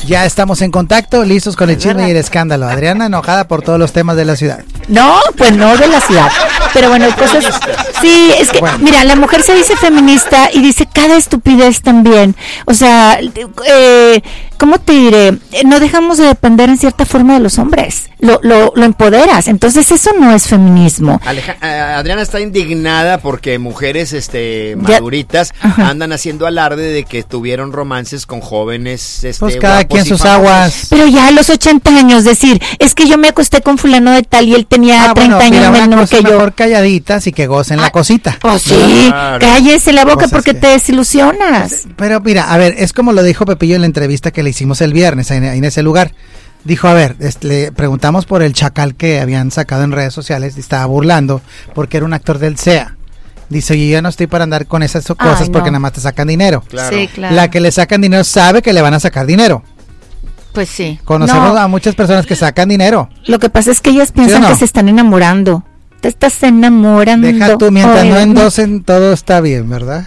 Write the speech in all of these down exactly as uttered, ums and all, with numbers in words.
Ya estamos en contacto, listos con el chisme y el escándalo. Adriana enojada por todos los temas de la ciudad. No, pues no de la ciudad. Pero bueno, hay cosas... Sí, es que, bueno. Mira, la mujer se dice feminista y dice cada estupidez también. O sea, eh, ¿cómo te diré? No dejamos de depender en cierta forma de los hombres. Lo, lo, lo empoderas. Entonces eso no es feminismo. Aleja, uh, Adriana está indignada porque mujeres este maduritas ya, andan haciendo alarde de que tuvieron romances con jóvenes este, pues cada quien sus aguas. Pero ya a los ochenta años decir, es que yo me acosté con fulano de tal y él tenía ah, treinta bueno, años mira, menor que yo. Mejor calladitas y que gocen ah, la cosita. Oh, sí, claro. Cállese la boca porque que... te desilusionas. Pero mira, a ver, es como lo dijo Pepillo en la entrevista que le hicimos el viernes en, en ese lugar. Dijo, a ver, este, le preguntamos por el chacal que habían sacado en redes sociales y estaba burlando porque era un actor del C E A. Dice, oye, yo no estoy para andar con esas cosas Ay, no. porque nada más te sacan dinero. Claro. Sí, claro. La que le sacan dinero sabe que le van a sacar dinero. Pues sí. Conocemos no. a muchas personas que sacan dinero. Lo que pasa es que ellas piensan ¿sí no? que se están enamorando. Te estás enamorando. Deja tú, mientras Oye, no endosen, todo está bien, ¿verdad?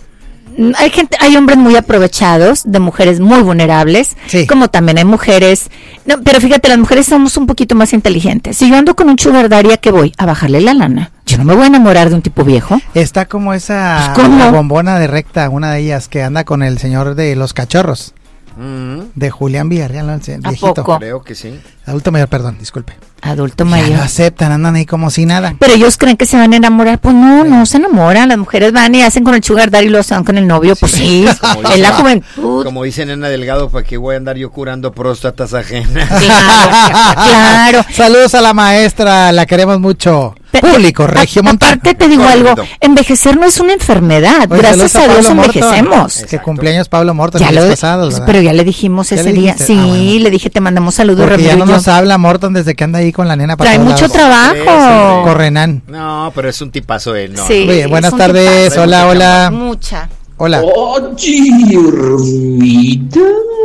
Hay gente, hay hombres muy aprovechados, de mujeres muy vulnerables, sí. como también hay mujeres, no, pero fíjate, las mujeres somos un poquito más inteligentes. Si yo ando con un sugar daddy, ¿a qué voy? A bajarle la lana. Yo no me voy a enamorar de un tipo viejo. Está como esa pues, ¿cómo? bombona de recta, una de ellas que anda con el señor de los cachorros. Mm. De Julián Villarreal, ¿no? El viejito. ¿A poco? Creo que sí. Adulto mayor, perdón, disculpe. Adulto mayor. Ya lo aceptan, andan ahí como si nada. Pero ellos creen que se van a enamorar. Pues no, sí. no se enamoran. Las mujeres van y hacen con el sugar daddy y lo hacen con el novio. Sí. Pues sí, en la juventud. Como dice Nena Delgado, ¿para qué voy a andar yo curando próstatas ajenas? Claro, claro. Saludos a la maestra, la queremos mucho. Pero, Público, Regio Montana. Aparte te digo Correcto. algo, envejecer no es una enfermedad. Oye, Gracias a, a Dios envejecemos. Es que cumpleaños Pablo Morton ya el lo, pasado, ¿verdad? Pero ya le dijimos ese día. Sí, ah, bueno. le dije, te mandamos saludos. Porque ya no nos habla Morton desde que anda ahí con la nena. Trae mucho lados. trabajo. Correnan. No, pero es un tipazo él, ¿no? Sí, Oye, buenas tardes. tipazo. Hola, hola. Mucha. Hola. Oye, Rosita.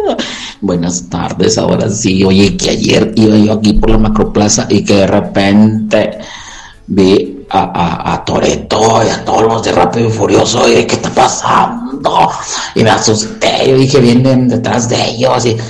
Buenas tardes, ahora sí. Oye, que ayer iba yo aquí por la Macroplaza y que de repente vi a, a, a Toretto y a todos los de Rápido y Furioso. Y ¿qué está pasando? Y me asusté. Yo dije, vienen detrás de ellos y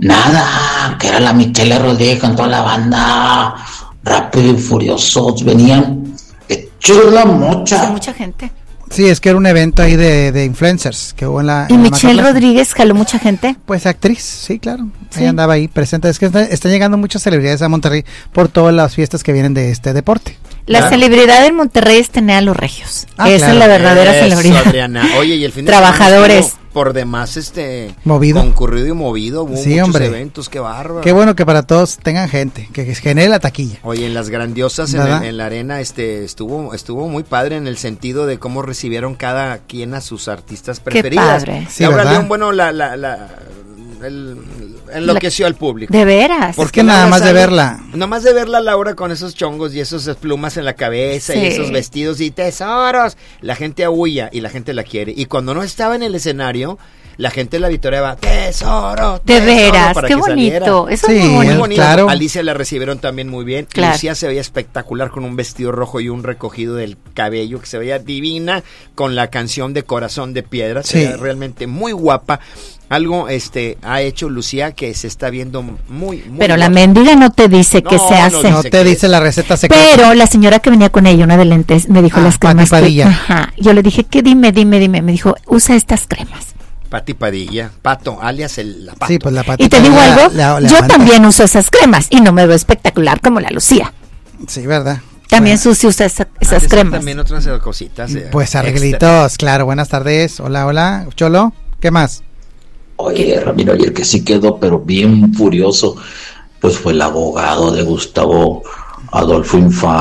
nada, que era la Michelle Rodríguez con toda la banda. Rápido y Furiosos venían hechos la mocha. Sí, mucha gente. Sí, es que era un evento ahí de, de influencers que hubo en la... ¿Y en Michelle la Rodríguez jaló mucha gente? Pues actriz, sí, claro. Sí. Ella andaba ahí presente. Es que está, están llegando muchas celebridades a Monterrey por todas las fiestas que vienen de este deporte. La claro. celebridad en Monterrey es tener a los regios. Ah, Esa claro. es la verdadera Eso, celebridad. Adriana. Oye, y el fin de Trabajadores. Semana por demás este movido, concurrido y movido, hubo sí, muchos hombre. eventos, qué bárbaro. Qué bueno que para todos tengan gente, que genere la taquilla. Oye, en las grandiosas en, el, en la arena este estuvo estuvo muy padre en el sentido de cómo recibieron cada quien a sus artistas preferidas. Qué padre. Sí, Laura ¿verdad? León, bueno, la la la el, enloqueció la, al público. De veras. Porque nada Laura más sale, de verla. Nada más de verla Laura con esos chongos y esas plumas en la cabeza sí. y esos vestidos y tesoros. La gente aúlla y la gente la quiere. Y cuando no estaba en el escenario, la gente la vitoreaba, tesoro, tesoro, de veras, para qué que bonito, saliera. eso sí, es muy bonito. Claro. Alicia la recibieron también muy bien, claro. Lucía se veía espectacular con un vestido rojo y un recogido del cabello, que se veía divina, con la canción de Corazón de Piedra, sí. se veía realmente muy guapa. Algo este ha hecho Lucía que se está viendo muy, muy Pero guapa. La mendiga no te dice no, qué se hace. No te dice la receta secreta. Pero la señora que venía con ella, una de lentes, me dijo ah, las cremas. Pati Padilla. Que, ajá. Yo le dije, ¿qué? Dime, dime, dime. Me dijo, usa estas cremas. Pati Padilla, Pato, alias el la Pato. Sí, pues la Pati. Y te digo algo, la, la yo manta. también uso esas cremas y no me veo espectacular como la Lucía. Sí, ¿verdad? También bueno. Susi usa esa, esas ah, cremas. También otras cositas. Eh, pues arreglitos, extra. Claro. Buenas tardes. Hola, hola. Cholo, ¿qué más? Oye, Ramiro, ayer que sí quedó, pero bien furioso, pues fue el abogado de Gustavo Adolfo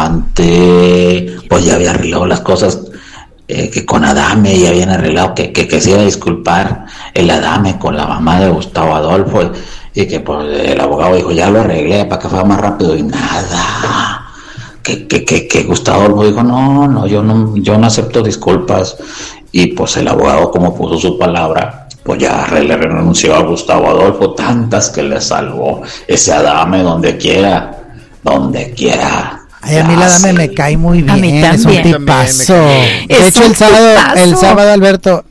Infante, pues ya había arreglado las cosas, eh, que con Adame ya habían arreglado, que, que, que se iba a disculpar el Adame con la mamá de Gustavo Adolfo, y que pues el abogado dijo, ya lo arreglé para que fuera más rápido, y nada, que, que, que, que Gustavo Adolfo dijo, no, no, yo no, yo no acepto disculpas, y pues el abogado como puso su palabra, pues ya le renunció a Gustavo Adolfo, tantas que le salvó ese Adame donde quiera, donde quiera. Ay, a mí la Adame me cae muy bien, a mí es un tipazo. De hecho, el sábado, el sábado, Alberto,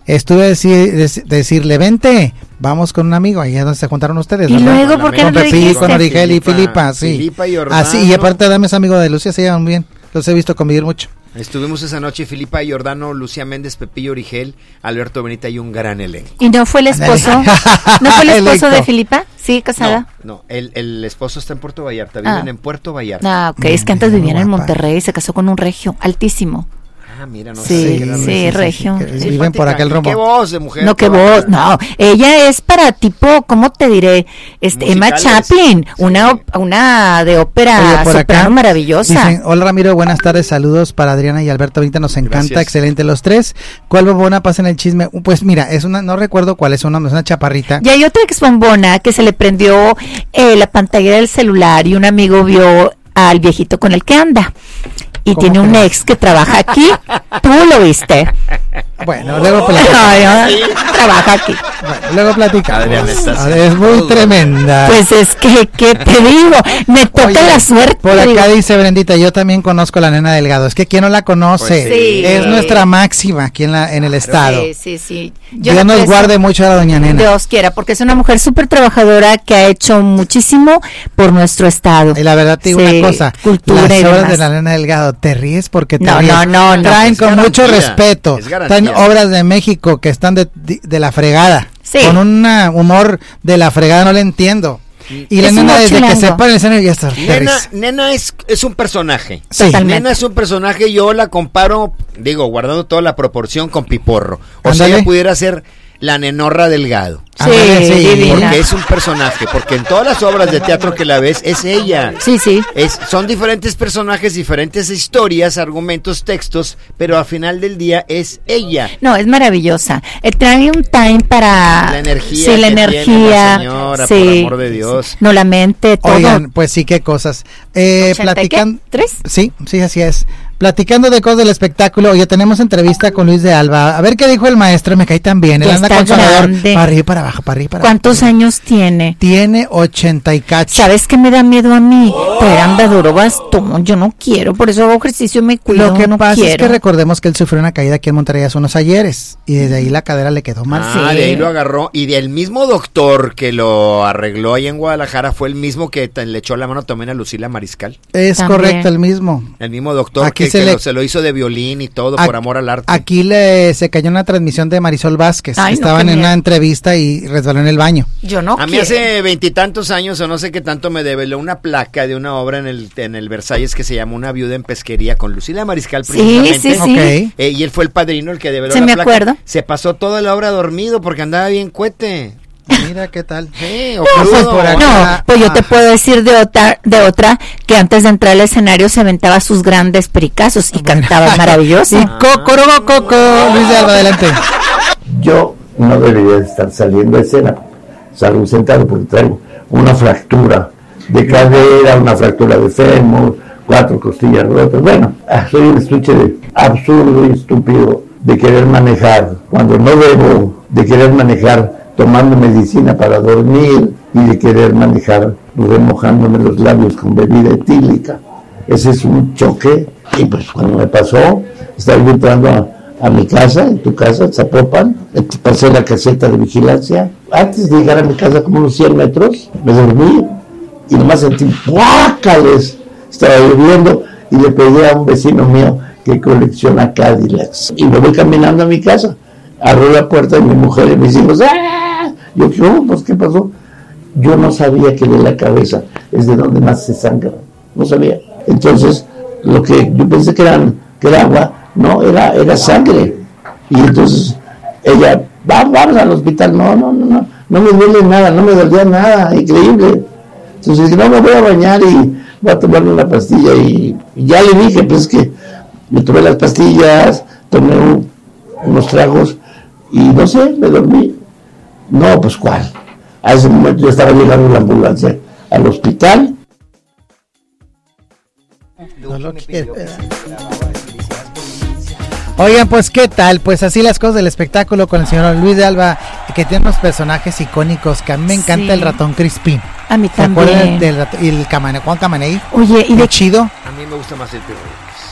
estuve decir, dec- decirle, vente, vamos con un amigo, ahí es donde se juntaron ustedes. Y ¿verdad? luego, ¿por qué Con no le Pepillo, dijiste? con Origel y Filipa, Filipa, sí. Filipa y Jordano. Así, y aparte Adame es amigo de Lucía, se llevan bien, los he visto convivir mucho. Estuvimos esa noche, Filipa Jordano, Lucía Méndez, Pepillo Origel, Alberto Benita y un gran elenco. ¿Y no fue el esposo? ¿No fue el esposo de Filipa? Sí, casada. No, no, el, el esposo está en Puerto Vallarta, viven Ah. en Puerto Vallarta. Ah, ok, es que antes Muy vivían en guapa. Monterrey y se casó con un regio, altísimo. Ah, mira, no Sí, sabía que era sí, regio. regio. que Sí, viven por aquel rumbo. Qué voz de mujer. No, qué que vos, bárbara. no, ella es para tipo, ¿cómo te diré? Este, Emma Musicales. Chaplin, Sí. una, op- una de ópera Oye, por soprano acá maravillosa. dicen, hola Ramiro, buenas tardes, saludos para Adriana y Alberto Benita, nos encanta, Gracias. excelente los tres. ¿Cuál bombona pasa en el chisme? Uh, Pues mira, es una, no recuerdo cuál es, una, es una chaparrita. Y hay otra ex bombona que se le prendió eh, la pantalla del celular y un amigo vio al viejito con el que anda. Y ¿Cómo tiene un crees? ex que trabaja aquí. Tú lo viste. Bueno, luego platicamos. Ay, ay, trabaja aquí. Bueno, luego platicamos. Adriana está Ah, es muy todo. tremenda. Pues es que, ¿qué te digo? Me toca Oye, la suerte. Por acá digo. dice Brendita, yo también conozco a la nena Delgado. Es que ¿quién no la conoce? Pues sí. Es Sí. nuestra máxima aquí en, la, en el estado. Sí, sí, sí. Yo Dios la nos aprecio. guarde mucho a la doña nena. Dios quiera, porque es una mujer súper trabajadora que ha hecho muchísimo por nuestro estado. Y la verdad te digo Sí, una cosa, cultura las y obras demás. de la nena Delgado, te ríes porque te No, ríes. no, no, no. Traen Es con mucho garantía, respeto, es garantía. traen obras de México que están de, de la fregada, Sí. con un humor de la fregada, no le entiendo. Y la Es nena humor desde que chilango. se para en el escenario ya está. te Nena, ríes. nena es, es un personaje. Sí. Totalmente. Nena es un personaje, yo la comparo, digo, guardando toda la proporción con Piporro. O sea, Ándale. ella pudiera ser la nenorra Delgado. Sí, Ándale, sí, divina. Porque es un personaje, porque en todas las obras de teatro que la ves es ella. Sí, sí. Es, son diferentes personajes, diferentes historias, argumentos, textos, pero al final del día es ella. No, es maravillosa. Eh, trae un time para... La energía Sí, la que tiene energía. la señora, sí, por amor de Dios. sí. No, la mente, todo. Oigan, pues sí, qué cosas. Eh, ¿ochenta y platican... qué? ¿Tres? Sí, sí, así es. Platicando de cosas del espectáculo, oye, tenemos entrevista con Luis de Alba. A ver qué dijo el maestro, me cae tan bien. Él Ya anda está con sonador grande. para arriba y para abajo, para arriba y para abajo. ¿Cuántos años tiene? Tiene ochenta y cacho. ¿Sabes qué me da miedo a mí? Traer andaduro bastón. Yo no quiero, por eso hago ejercicio y me cuido. Lo que no pasa quiero. es que recordemos que él sufrió una caída aquí en Monterrey hace unos ayeres y desde ahí la cadera le quedó mal. Ah, sí. de ahí lo agarró. Y del mismo doctor que lo arregló ahí en Guadalajara fue el mismo que te- le echó la mano también a Lucila Mariscal. Es También. correcto, el mismo. El mismo doctor Aquí que, se que le- lo, se lo hizo de violín y todo Ac- por amor al arte. Aquí le se cayó una transmisión de Marisol Vázquez. Ay, no, Estaban qué en una miedo. entrevista y resbaló en el baño. Yo no A mí quiero. hace veintitantos años o no sé qué tanto me develó una placa de una obra en el, en el Versalles que se llama Una viuda en pesquería con Lucila Mariscal Sí, precisamente. sí, sí. Ok. Eh, y él fue el padrino el que develó Sí, la me placa. acuerdo. Se pasó toda la obra dormido porque andaba bien cuete. Mira qué tal. Sí, o No, pues, crudo. por acá. No, pues yo Ah. te puedo decir de otra, de otra que antes de entrar al escenario se aventaba sus grandes pericazos y cantaba maravilloso. Y coco, coco, Luis de Alba, adelante. Yo no debería de estar saliendo a escena, salgo sentado porque traigo una fractura de cadera, una fractura de fémur, cuatro costillas rotas. Bueno, ah, soy un estuche de absurdo y estúpido de querer manejar cuando no debo, de querer manejar tomando medicina para dormir y de querer manejar remojándome los labios con bebida etílica. Ese es un choque. Y pues cuando me pasó, estaba yo entrando a, a mi casa, en tu casa, Zapopan, eh, pasé la caseta de vigilancia. Antes de llegar a mi casa, como unos cien metros, me dormí y nomás sentí ¡guácales! Estaba lloviendo y le pedí a un vecino mío que colecciona Cadillacs. Y me voy caminando a mi casa. Abro la puerta y mi mujer y mis hijos, ¡ah! Yo, ¿qué, oh, pues, ¿qué pasó? Yo no sabía que de la cabeza es de donde más se sangra. No sabía. Entonces, lo que yo pensé que, eran, que era agua, no, era, era sangre. Y entonces ella, vamos, vamos al hospital. No, no, no, no, no me duele nada, no me dolía nada, increíble. Entonces dije, no, me voy a bañar y voy a tomarme una pastilla. Y, y ya le dije, pues que me tomé las pastillas, tomé un, unos tragos y no sé, me dormí. No, pues cuál. A ese momento yo estaba llegando la ambulancia al hospital. No lo quiero. Oigan, pues qué tal, pues así las cosas del espectáculo con el señor Luis de Alba, que tiene unos personajes icónicos, que a mí me encanta. Sí. El ratón Crispín. A mí ¿Se acuerdan también. del ratón? Y el Camane, Juan Camaney, Oye, y muy de chido. A mí me gusta más el Pirro.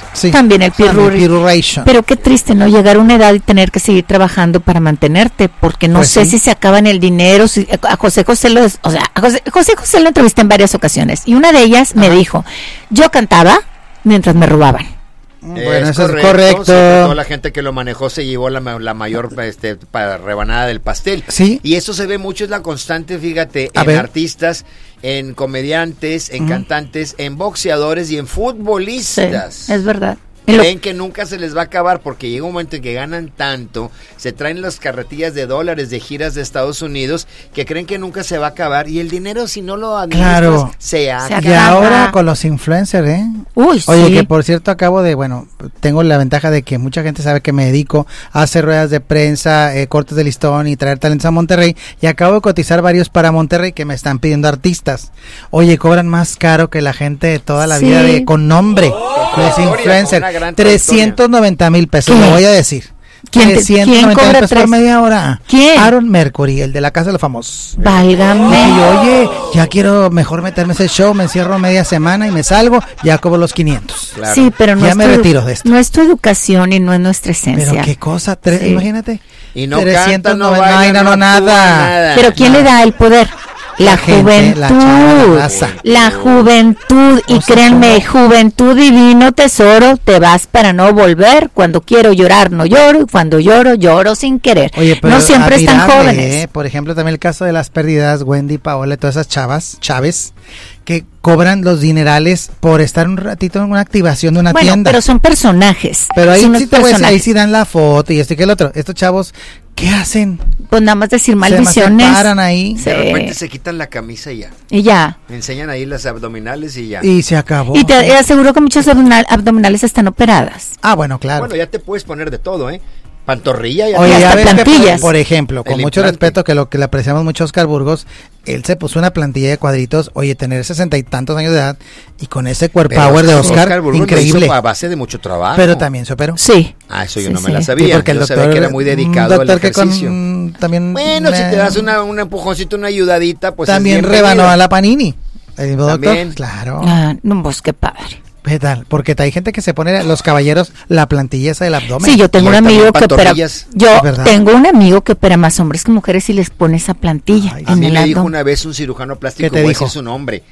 Sí. También el También pirurri. piruration. Pero qué triste, ¿no? Llegar a una edad y tener que seguir trabajando para mantenerte, porque no Pues sé sí. si se acaban el dinero, si a José José lo, o sea, a José, José José lo entrevisté en varias ocasiones y una de ellas me dijo, yo cantaba mientras me robaban. Bueno, es eso correcto, es correcto. siempre toda la gente que lo manejó se llevó la, ma- la mayor este, para rebanada del pastel. Sí. Y eso se ve mucho, es la constante, fíjate, A en ver. artistas, en comediantes, en Ujú. cantantes, en boxeadores y en Sí, futbolistas. es verdad. Y lo- Creen que nunca se les va a acabar porque llega un momento en que ganan tanto, se traen las carretillas de dólares de giras de Estados Unidos, que creen que nunca se va a acabar y el dinero, si no lo administras, Claro. se acaba. Y acaba. ahora con los influencers, ¿eh? Uy, Oye, sí. que por cierto acabo de, bueno, tengo la ventaja de que mucha gente sabe que me dedico a hacer ruedas de prensa, eh, cortes de listón y traer talentos a Monterrey, y acabo de cotizar varios para Monterrey que me están pidiendo artistas. Oye, cobran más caro que la gente de toda la Sí. vida de con nombre, los trayectoria, influencers, con una gran trescientos noventa mil pesos, ¿Qué? lo voy a decir. ¿Quién te- trescientos quién noventa mil cobra pesos por tres? media hora. ¿Quién? Aaron Mercury, el de la Casa de los Famosos. Válgame. Dije yo, oye, ya quiero mejor meterme ese show, me encierro media semana y me salgo, ya cobro los quinientos. Claro. Sí, pero no Ya es me tu edu- retiro de esto. No es tu educación y no es nuestra esencia. Pero qué cosa, tres, Sí. imagínate. Y no trescientos canta, no noventa, baila, ay, no, no, no actúa, nada. nada. Pero ¿quién le da el poder? La, La gente, juventud. la chava, la raza. La juventud. Y O sea, créanme, ¿cómo? juventud divino tesoro, te vas para no volver. Cuando quiero llorar, no lloro. Y cuando lloro, lloro sin querer. Oye, pero no siempre están admirable, jóvenes. ¿eh? Por ejemplo, también el caso de las pérdidas, Wendy, Paola y todas esas chavas, Chávez, que cobran los dinerales por estar un ratito en una activación de una Bueno, tienda. pero son personajes. Pero ahí Son sí unos te voy a decir, ahí personajes. sí dan la foto y esto y que el otro. Estos chavos, ¿qué hacen? Pues nada más decir Se maldiciones. se paran ahí Sí. De repente se quitan la camisa y ya. Y ya. Enseñan ahí las abdominales y ya. y se acabó. Y te aseguro que muchas abdominal- abdominales están operadas. Ah, bueno, claro. Bueno, ya te puedes poner de todo, ¿eh? Pantorrilla ya. Oye, hasta ya ves que, plantillas. por, por ejemplo, con El mucho implante. respeto, que lo que le apreciamos mucho a Oscar Burgos, él se puso una plantilla de cuadritos, oye, tener sesenta y tantos años de edad, y con ese core Pero power de Oscar Oscar, Burgos lo increíble. hizo a base de mucho trabajo. Pero también se operó. Sí. Ah, eso yo Sí, no me sí. la Sí, sabía. porque el Yo doctor, sabía que era muy un dedicado al doctor que ejercicio. con, también Bueno, me- si te das una, un empujoncito, una ayudadita, pues también es bienvenido. rebanó a la Panini. El mismo doctor, También. claro. Ah, no, pues qué padre. ¿Qué tal? Porque hay gente que se pone, los caballeros, la plantilla esa del abdomen. Sí, yo tengo Y un ahorita amigo bien que opera. pantorrillas. Yo Es verdad. tengo un amigo que opera más hombres que mujeres y les pone esa plantilla. Ay, A en mí el me dijo abdomen. una vez un cirujano plástico, ¿Qué te voy a dijo? decir su nombre,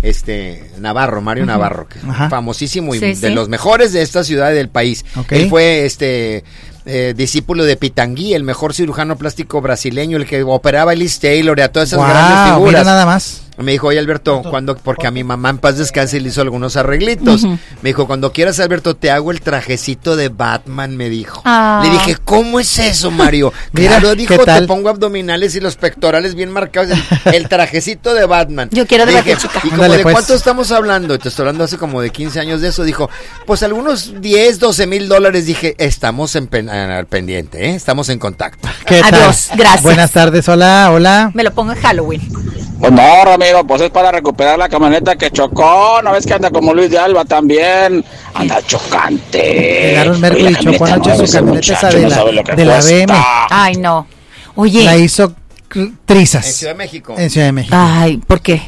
este Navarro, Mario Navarro, que es Ajá. famosísimo y Sí, de sí. los mejores de esta ciudad y del país. Ok. Él fue este eh, discípulo de Pitangui, el mejor cirujano plástico brasileño, el que operaba a Liz Taylor y a todas esas grandes Wow, mira figuras. nada más. Me dijo, oye Alberto, cuando, porque a mi mamá en paz descanse le hizo algunos arreglitos. Ujú. Me dijo, cuando quieras Alberto, te hago el trajecito de Batman, me dijo. Ah. Le dije, ¿cómo es eso, Mario? Mira, Claro, dijo, ¿qué tal? te pongo abdominales y los pectorales bien marcados. El, el trajecito de Batman. Yo quiero de Le dije, Batichica. ¿y como Ándale, de pues. cuánto estamos hablando? Y te estoy hablando hace como de quince años de eso. Dijo, pues algunos diez, doce mil dólares. Dije, estamos en pen- al pendiente, ¿eh? Estamos en contacto. ¿Qué tal? Adiós, gracias. Buenas tardes, hola, hola. Me lo pongo en Halloween. Pues no, Ramiro, pues es para recuperar la camioneta que chocó. ¿No ves que anda como Luis de Alba también? Anda chocante. Llegaron Mercury Oye, y chocó la anoche nueva, su ese camioneta esa muchacho de no la, sabe lo que de la cuesta. B M. Ay, no. Oye. La hizo cl- trizas. En Ciudad de México. En Ciudad de México. Ay, ¿por qué?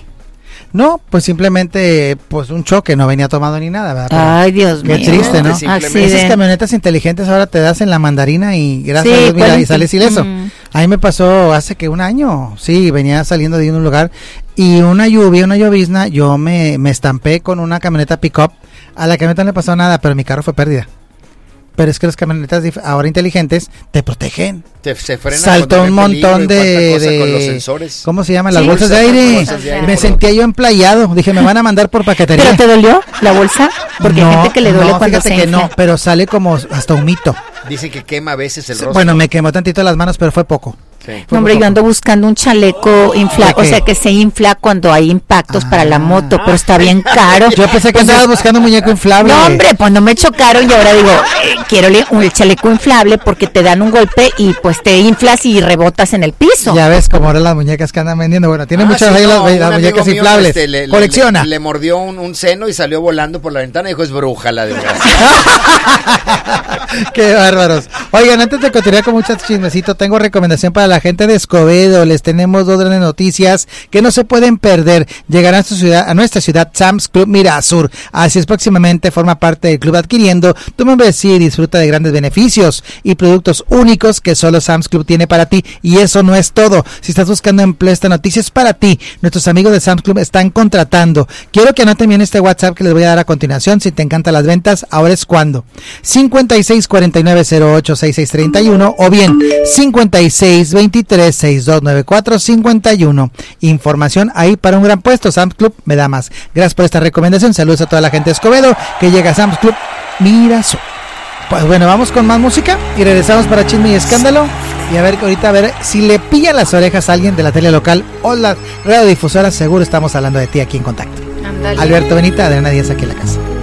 No, pues simplemente pues un choque, no venía tomado ni nada, ¿verdad? Pero Ay, Dios qué mío. triste, ¿no? Simplemente. Esas Accidente. camionetas inteligentes ahora te das en la mandarina y gracias Sí, a Dios, mira, y cuarenta. sales ileso. Mm. A mí me pasó hace que un año, sí, venía saliendo de un lugar y una lluvia, una llovizna, yo me, me estampé con una camioneta pick-up. A la camioneta no le pasó nada, pero mi carro fue pérdida. Pero es que las camionetas dif- ahora inteligentes te protegen. Te- se frena Saltó cuando un ve peligro montón y de, cuánta cosa de- con los sensores. ¿cómo se llaman? Las Sí, bolsas de bolsas- aire. bolsas de aire. Me sentía yo emplayado. Dije, me van a mandar por paquetería. ¿Pero te dolió la bolsa? Porque hay gente que le duele no, cuando fíjate se que no, infla. pero sale como hasta humito. Dicen que quema a veces el rostro. Bueno, me quemó tantito las manos, pero fue poco. Sí. No, hombre, yo ando buscando un chaleco infla, ¿De qué? o sea, que se infla cuando hay impactos para la Ah. moto, pero está bien caro. Yo pensé que andabas buscando un muñeco inflable. No, hombre, pues no me chocaron y ahora digo, eh, quiero le- un chaleco inflable porque te dan un golpe y pues te inflas y rebotas en el piso. Ya ves como ahora las muñecas que andan vendiendo. Bueno, tiene Ah, muchas sí, ahí no, las, un las amigo muñecas mío, inflables. este, le- le- Colecciona. Le, le mordió un, un seno y salió volando por la ventana y dijo, es bruja la desgracia. Qué bárbaros. Oigan, antes de continuar con muchos chismecitos, tengo recomendación para la la gente de Escobedo, les tenemos dos grandes noticias que no se pueden perder. Llegará a, su ciudad, a nuestra ciudad Sam's Club Mirasur. Así es, próximamente forma parte del club adquiriendo tu membresía y disfruta de grandes beneficios y productos únicos que solo Sam's Club tiene para ti. Y eso no es todo. Si estás buscando empleo, esta noticia es para ti. Nuestros amigos de Sam's Club están contratando. Quiero que anoten bien este WhatsApp que les voy a dar a continuación. Si te encantan las ventas, ahora es cuando. cincuenta y seis cuarenta y nueve cero ocho sesenta y seis treinta y uno o bien cincuenta y seis veintitrés sesenta y dos noventa y cuatro cincuenta y uno. Información ahí para un gran puesto. Sam's Club me da más. Gracias por esta recomendación. Saludos a toda la gente de Escobedo que llega a Sam's Club Mirasur. Pues bueno, vamos con más música y regresamos para Chisme y Escándalo. Y a ver, ahorita a ver si le pilla las orejas a alguien de la tele local o la radiodifusora. Seguro estamos hablando de ti aquí en Contacto. Andale. Alberto Benita, Adriana Díaz aquí en la casa.